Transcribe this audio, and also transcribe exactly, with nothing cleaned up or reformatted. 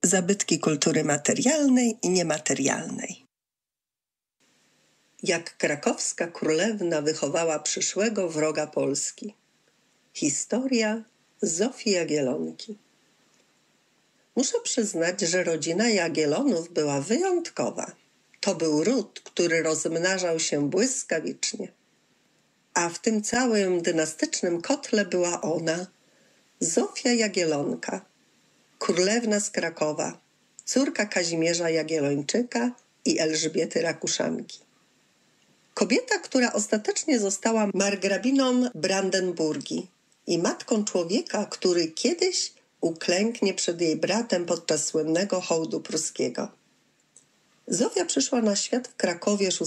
zabytki kultury materialnej i niematerialnej. Jak krakowska królewna wychowała przyszłego wroga Polski. Historia Zofii Jagiellonki. Muszę przyznać, że rodzina Jagiellonów była wyjątkowa. To był ród, który rozmnażał się błyskawicznie. A w tym całym dynastycznym kotle była ona, Zofia Jagiellonka, królewna z Krakowa, córka Kazimierza Jagiellończyka i Elżbiety Rakuszanki. Kobieta, która ostatecznie została margrabiną Brandenburgii i matką człowieka, który kiedyś uklęknie przed jej bratem podczas słynnego hołdu pruskiego. Zofia przyszła na świat w Krakowie